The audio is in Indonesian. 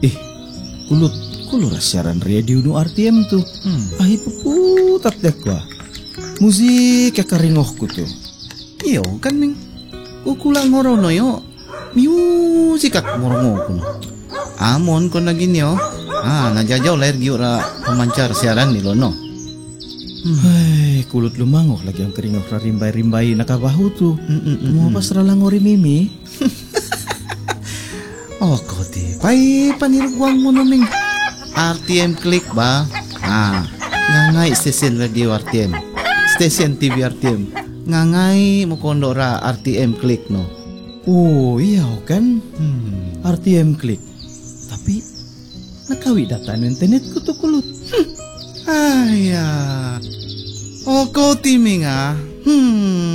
Eh, kulut siaran radio nu RTM tuh. Ahi puputat deh gua. Musik karingohku tuh. Iyo kan ning ukula ngorono yo musik ak morongo kuno. Amon kon lagi nyo. Najajaw lahir giura pemancar siaran ni lono. Hei, kulut lumangoh lagi yang keringoh rimbai nakabahu tuh. Mau pas ralangori mimi. Oh koti, pai paniruguang mo ning RTM Klik ba? Ngangay stesen radio RTM, stesen TV RTM. Ngangay mo kondo ra RTM Klik no. Oh iya kan, RTM Klik. Tapi nakawi data internet ku tuh kulut. Oh koti minga.